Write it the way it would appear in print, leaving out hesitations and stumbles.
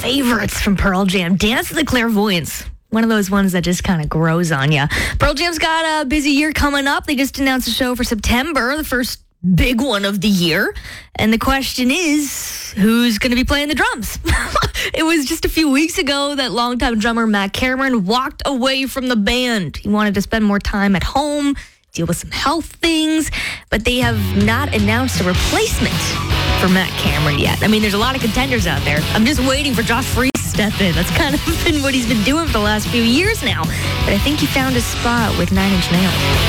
favorites from Pearl Jam, Dance of the Clairvoyants. One of those ones that just kind of grows on you. Pearl Jam's got a busy year coming up. They just announced a show for September, the first big one of the year. And the question is, who's going to be playing the drums? It was just a few weeks ago that longtime drummer Matt Cameron walked away from the band. He wanted to spend more time at home, deal with some health things, but they have not announced a replacement for Matt Cameron yet. I mean, there's a lot of contenders out there. I'm just waiting for Josh Freese to step in. That's kind of been what he's been doing for the last few years now. But I think he found his spot with Nine Inch Nails.